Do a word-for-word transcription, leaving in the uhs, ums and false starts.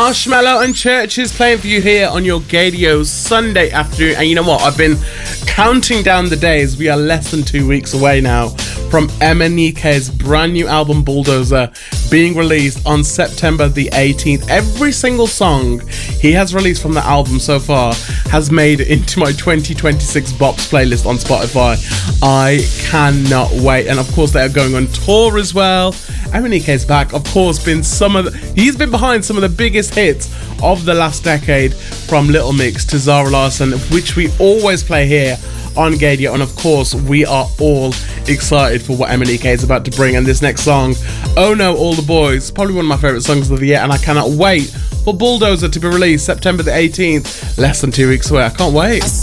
Marshmello and Churches playing for you here on your Gadio Sunday afternoon. And you know what? I've been counting down the days. We are less than two weeks away now from Emenike's brand new album Bulldozer being released on September the eighteenth. Every single song he has released from the album so far has made it into my twenty twenty-six Bops playlist on Spotify. I cannot wait. And of course they are going on tour as well. Emenike's back, of course, been some of the, he's been behind some of the biggest hits of the last decade, from Little Mix to Zara Larsson, which we always play here on Gadio. And of course we are all excited for what Emenike is about to bring. And this next song, Oh No All the Boys, probably one of my favourite songs of the year, and I cannot wait for Bulldozer to be released September the eighteenth, less than two weeks away. I can't wait.